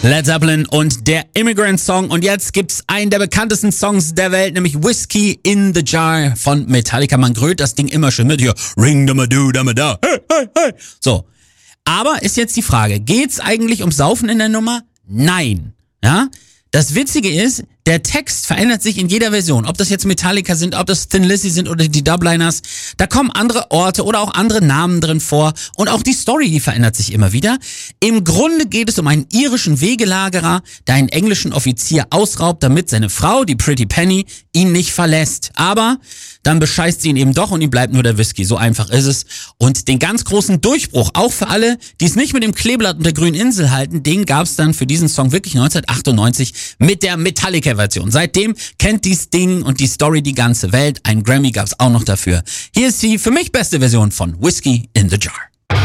Led Zeppelin und der Immigrant Song. Und jetzt gibt's einen der bekanntesten Songs der Welt, nämlich Whiskey in the Jar von Metallica. Man grölt das Ding immer schön mit hier. Ring da do da da. Hey, hey, hey. So. Aber ist jetzt die Frage, geht's eigentlich um Saufen in der Nummer? Nein. Ja? Das Witzige ist, der Text verändert sich in jeder Version. Ob das jetzt Metallica sind, ob das Thin Lizzy sind oder die Dubliners. Da kommen andere Orte oder auch andere Namen drin vor. Und auch die Story, die verändert sich immer wieder. Im Grunde geht es um einen irischen Wegelagerer, der einen englischen Offizier ausraubt, damit seine Frau, die Pretty Penny, ihn nicht verlässt. Aber dann bescheißt sie ihn eben doch und ihm bleibt nur der Whisky. So einfach ist es. Und den ganz großen Durchbruch, auch für alle, die es nicht mit dem Kleeblatt und der grünen Insel halten, den gab es dann für diesen Song wirklich 1998 mit der Metallica-Version. Seitdem kennt dieses Ding und die Story die ganze Welt. Ein Grammy gab es auch noch dafür. Hier ist die für mich beste Version von Whiskey in the Jar.